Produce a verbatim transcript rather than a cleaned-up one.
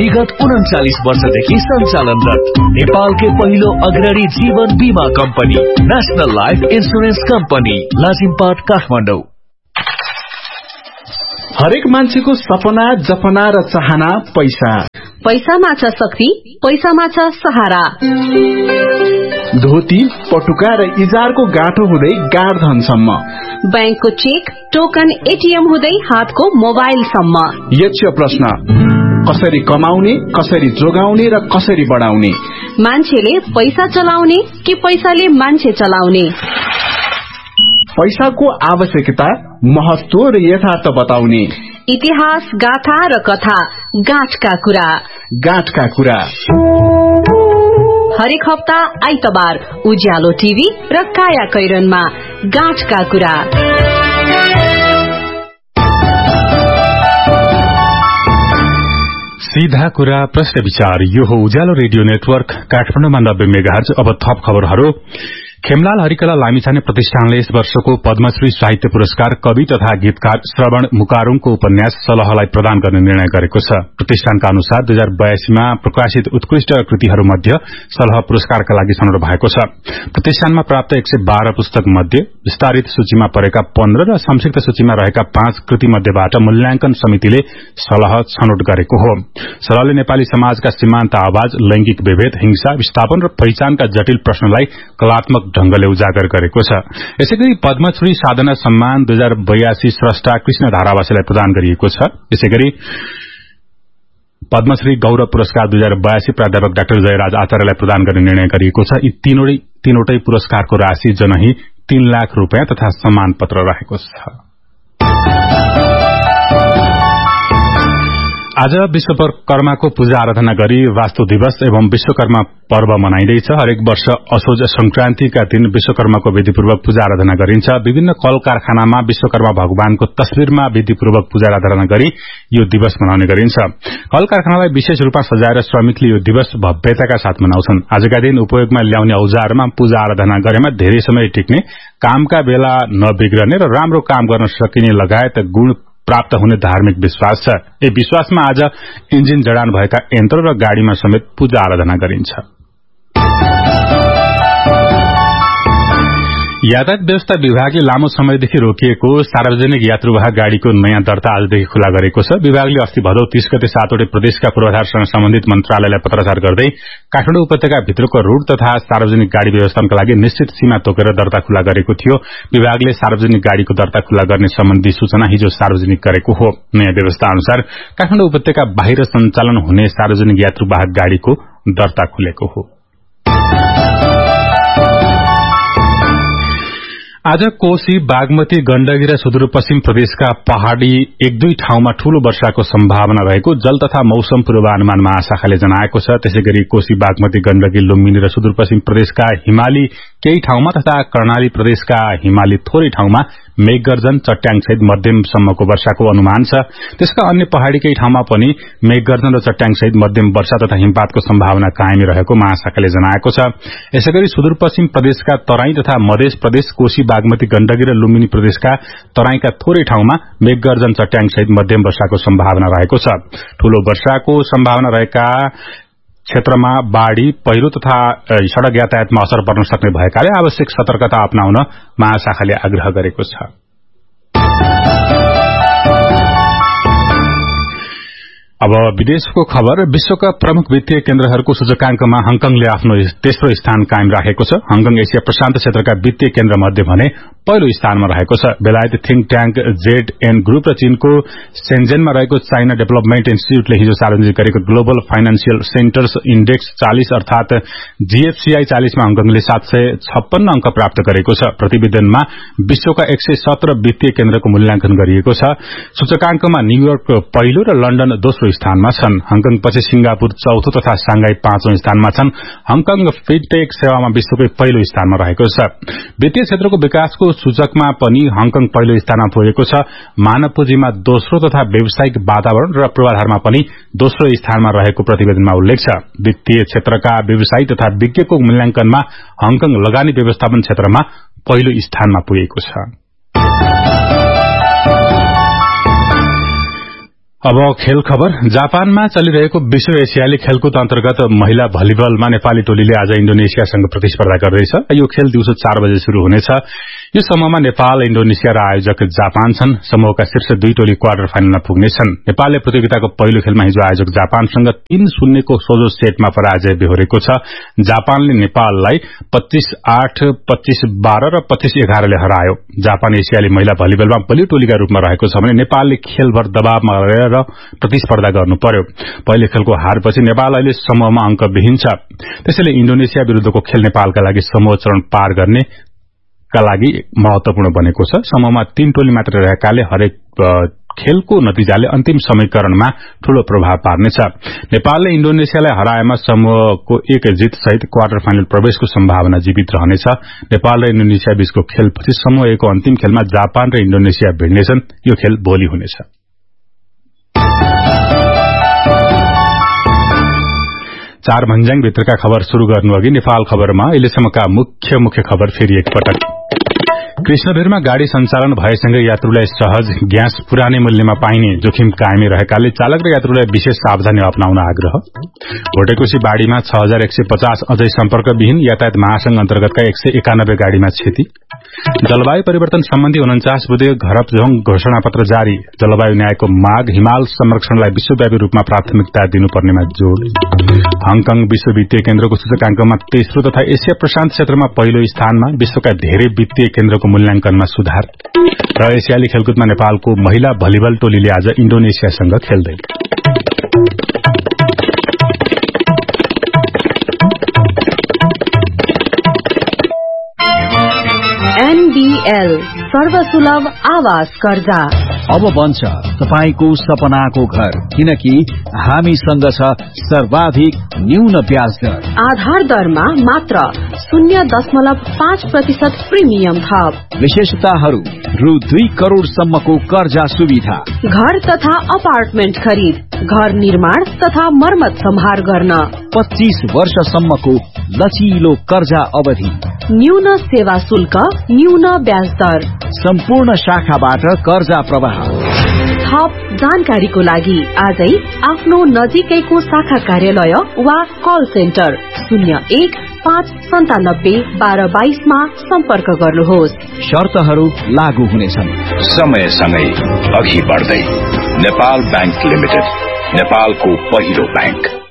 विगत उन्चालीस वर्षदेखि सञ्चालनरत नेपालकै पहिलो अग्रणी जीवन बीमा company national life insurance company Lazimpat Kathmandu. हरेक मान्छेको सपना जपना र चाहना पैसा। पैसामा छ शक्ति, पैसामा छ सहारा। धोती पटुका र इजारको गाँठो हुँदै गाडधनसम्म, बैंकको चेक टोकन एटीएम हुँदै हातको मोबाइलसम्म। यक्ष प्रश्न, कसरी कमाउने, कसरी जोगाउने र कसरी बढाउने? मान्छेले पैसा चलाउने कि पैसाले मान्छे चलाउने? पैसाको आवश्यकता, महत्व र यथार्थ बताउने। इतिहास, गाथा र कथा, गाँठका कुरा। गाँठका कुरा हरेक हप्ता आइतबार उज्यालो टिभी र काया कैरनमा गाँठका कुरा। सीधा कुरा प्रश्न विचार। यो हो उज्यालो रेडियो नेटवर्क काठमाडौँमा नब्बे मेगाहर्ज। अब थप खबरहरू। खेमलाल हरिकला लामिछाने प्रतिष्ठानले यस वर्षको पद्मश्री साहित्य पुरस्कार कवि तथा गीतकार श्रवण मुकारुङको उपन्यास सलहलाई प्रदान गर्ने निर्णय गरेको छ। प्रतिष्ठानका अनुसार दुई हजार बयासीमा प्रकाशित उत्कृष्ट कृतिहरूमध्ये सलह पुरस्कारका लागि छनौट भएको छ। प्रतिष्ठानमा प्राप्त एक सय बाह्र पुस्तक मध्ये विस्तारित सूचीमा परेका पन्ध्र र संक्षिप्त सूचीमा रहेका पाँच कृति मध्येबाट मूल्याङ्कन समितिले सलह छनौट गरेको हो। सलहले नेपाली समाजका सीमान्त आवाज, लैंगिक विभेद, हिंसा, विस्थापन र पहिचानका जटिल प्रश्नलाई कलात्मक ढंगले उजागर गरेको छ। यसैगरी पद्मश्री साधना सम्मान दुई हजार बयासी स्रष्टा कृष्ण धारावासीलाई प्रदान गरिएको छ। यसैगरी पद्मश्री गौरव पुरस्कार दुई हजार बयासी प्राध्यापक डाक्टर जयराज आचार्यलाई प्रदान गर्ने निर्णय गरिएको छ। यी तीनवटै तीनवटै पुरस्कारको राशि जनही तीन लाख रूपियाँ तथा सम्मान पत्र रहेको छ। आज विश्वकर्माको पूजा आराधना गरी वास्तु दिवस एवं विश्वकर्मा पर्व मनाइँदैछ। हरेक वर्ष असोज संक्रान्तिका दिन विश्वकर्माको विधिपूर्वक पूजा आराधना गरिन्छ। विभिन्न कल कारखानामा विश्वकर्मा भगवानको तस्विरमा विधिपूर्वक पूजा आराधना गरी यो दिवस मनाउने गरिन्छ। कल कारखानालाई विशेष रूपमा सजाएर श्रमिकले यो दिवस भव्यताका साथ मनाउँछन्। आजका दिन उपयोगमा ल्याउने औजारमा पूजा आराधना गरेमा धेरै समय टिक्ने, कामका बेला नबिग्रने र राम्रो काम गर्न सकिने लगायत गुण प्राप्त हुने धार्मिक विश्वास छ। यी विश्वासमा आज इन्जिन जडान भएका यन्त्र र गाड़ीमा समेत पूजा आराधना गरिन्छ। यातायात व्यवस्था विभागले लामो समयदेखि रोकिएको सार्वजनिक यात्रुवाहक गाड़ीको नयाँ दर्ता आजदेखि खुला गरेको छ। विभागले अस्ति भदौ तीस गते सातवटै प्रदेशका पूर्वाधारसँग सम्बन्धित मन्त्रालयलाई पत्राचार गर्दै काठमाडौँ उपत्यका भित्रको रूट तथा सार्वजनिक गाड़ी व्यवस्थापनका लागि निश्चित सीमा तोकेर दर्ता खुला गरेको थियो। विभागले सार्वजनिक गाड़ीको दर्ता खुला गर्ने सम्बन्धी सूचना हिजो सार्वजनिक गरेको हो। नयाँ व्यवस्था अनुसार काठमाडौँ उपत्यका बाहिर सञ्चालन हुने सार्वजनिक यात्रुवाहक गाड़ीको दर्ता खुलेको हो। आज कोशी, बागमती, गण्डकी र सुदूरपश्चिम प्रदेशका पहाड़ी एक दुई ठाउँमा ठूलो वर्षाको सम्भावना रहेको जल तथा मौसम पूर्वानुमान महाशाखाले जनाएको छ। त्यसैगरी कोशी, बागमती, गण्डकी, लुम्बिनी र सुदूरपश्चिम प्रदेशका हिमाली केही ठाउँमा तथा कर्णाली प्रदेशका हिमाली थोरै ठाउँमा मेघगर्जन, चट्याङसहित मध्यमसम्मको वर्षाको अनुमान छ। त्यसका अन्य पहाड़ी केही ठाउँमा पनि मेघगर्जन र चट्याङसहित मध्यम वर्षा तथा हिमपातको सम्भावना कायमी रहेको महाशाखाले जनाएको छ। यसैगरी सुदूरपश्चिम प्रदेशका तराई तथा मध्य प्रदेश, कोशी, बागमती, गण्डकी र लुम्बिनी प्रदेशका तराईका थोरै ठाउँमा मेघगर्जन, चट्याङसहित मध्यम वर्षाको सम्भावना रहेको छ। ठूलो वर्षाको सम्भावना रहेका क्षेत्रमा बाढ़ी, पहिरो तथा सड़क यातायातमा असर पर्न सक्ने भएकाले आवश्यक सतर्कता अपनाउन महाशाखाले आग्रह गरेको छ। अब विदेशको खबर। विश्वका प्रमुख वित्तीय केन्द्रहरूको सूचकांकमा हङकङले आफ्नो तेस्रो स्थान कायम राखेको छ। हङकङ एसिया प्रशान्त क्षेत्रका वित्तीय केन्द्र मध्ये भने पहिलो स्थानमा रहेको छ। बेलायती think tank Z an group र चीनको सेन्जेनमा रहेको चाइना डेभलपमेन्ट इन्स्टिच्यूटले हिजो सार्वजनिक गरेको ग्लोबल फाइनान्सियल सेन्टर्स इण्डेक्स चालीस अर्थात जीएफसीआई चालीसमा हङकङले सात सय छप्पन्न अंक प्राप्त गरेको छ। प्रतिवेदनमा विश्वका एक सय सत्र वित्तीय केन्द्रको मूल्याङ्कन गरिएको छ। सूचकांकमा न्यूयोर्क पहिलो र लण्डन दोस्रो स्थानमा छन्। हङकङ पछि सिंगापुर चौथो तथा सांघाई पाँचौं स्थानमा छन्। हङकङ फिनटेक सेवामा विश्वकै पहिलो स्थानमा रहेको छ। वित्तीय क्षेत्रको विकासको सूचकमा पनि हङकङ पहिलो स्थानमा पुगेको छ। मानव पुँजीमा दोस्रो तथा व्यावसायिक वातावरण र पूर्वाधारमा पनि दोस्रो स्थानमा रहेको प्रतिवेदनमा उल्लेख छ। वित्तीय क्षेत्रका व्यवसायी तथा विज्ञको मूल्याङ्कनमा हङकङ लगानी व्यवस्थापन क्षेत्रमा पहिलो स्थानमा पुगेको छ। अब खेल खबर। जापानमा चलिरहेको विश्व एसियाली खेलकुद अन्तर्गत महिला भलिबलमा नेपाली टोलीले आज इन्डोनेसियासँग प्रतिस्पर्धा गर्दैछ। यो खेल दिउँसो चार बजे शुरू हुनेछ। यो समूहमा नेपाल, इन्डोनेसिया र आयोजक जापान छन्। समूहका शीर्ष दुई टोली क्वार्टर फाइनलमा पुग्नेछन्। नेपालले प्रतियोगिताको पहिलो खेलमा हिजो आयोजक जापानसँग तीन शून्यको सोझो सेटमा पराजय बेहोरेको छ। जापानले नेपाललाई पच्चीस आठ, पच्चीस बाह्र र पच्चीस एघारले हरायो। जापान एसियाली महिला भलिबलमा बलियो टोलीका रूपमा रहेको छ भने नेपालले खेलभर दबावमा रहेर प्रतिस्पर्धा गर्नु पर्यो। पहिलो खेलको हारपछि नेपाल अहिले समूहमा अंकविहीन छ। त्यसैले इन्डोनेसिया विरूद्धको खेल नेपालका लागि समूह चरण पार गर्ने का लागि महत्वपूर्ण बनेको छ। समूहमा तीन टोली मात्र रहेकाले हरेक खेलको नतिजाले अन्तिम समीकरणमा ठूलो प्रभाव पार्नेछ। नेपालले इन्डोनेसियालाई हराएमा समूहको एक जित सहित क्वार्टर फाइनल प्रवेशको सम्भावना जीवित रहनेछ। नेपाल र इन्डोनेसिया बीचको खेलपछि समूह एकको अन्तिम खेलमा जापान र इन्डोनेसिया भिड्नेछन्। यो खेल भोलि हुनेछ। चार भन्ज्याङ भित्रका खबर शुरू गर्नु अघि नेपाल खबरमा अहिलेसम्मका मुख्य मुख्य खबर फेरि एकपटक। कृष्णभिरमा गाड़ी संचालन भएसँगै यात्रुलाई सहज ग्यास पुरानै मूल्यमा पाइने जोखिम कायमै रहेकाले चालक र यात्रुलाई विशेष सावधानी अपनाउन आग्रह। भोटेकोशी बाढ़ीमा छ हजार एक सय पचास अझै सम्पर्कविहीन। यातायात महासंघ अन्तर्गतका एक सय एकानब्बे गाड़ीमा क्षति। जलवायु परिवर्तन सम्बन्धी उन्चास बुधे घरपजोङ घोषणा पत्र जारी। जलवायु न्यायको माग। हिमाल संरक्षणलाई विश्वव्यापी रूपमा प्राथमिकता दिनुपर्नेमा जोड़। हङकङ विश्व वित्तीय केन्द्रको सूचकांकमा तेस्रो तथा एसिया प्रशान्त क्षेत्रमा पहिलो स्थानमा। विश्वका धेरै वित्तीय केन्द्रको मूल्याङ्कनमा सुधार। र एसियाली खेलकुदमा नेपालको महिला भलिबल टोलीले आज इन्डोनेसियासँग खेल्दै। एनबीएल सर्वसुलभ आवास कर्जा अब बन्छ तपाईको सपनाको घर, किनकि हामीसँग छ सर्वाधिक न्यून ब्याज दर। आधार दरमा मात्र शून्य दशमलव पाँच प्रतिशत प्रिमियम थप। विशेषताहरू रु दुई करोड़ सम्मको कर्जा सुविधा। घर तथा अपार्टमेन्ट खरिद, घर निर्माण तथा मर्मत सम्हार गर्न पच्चीस वर्षसम्मको लचिलो कर्जा अवधि। न्यून सेवा शुल्क, न्यून ब्याज दर। सम्पूर्ण शाखाबाट कर्जा प्रवाह। थप जानकारीको लागि आजै आफ्नो नजिकैको शाखा कार्यालय वा कल सेन्टर शून्य एक पाँच सन्तानब्बे बाह्र बाइसमा सम्पर्क गर्नुहोस्। शर्तहरू लागू हुनेछन्। समय सँगै अघि बढ्दै नेपाल बैंक लिमिटेड, नेपालको पहिलो बैंक।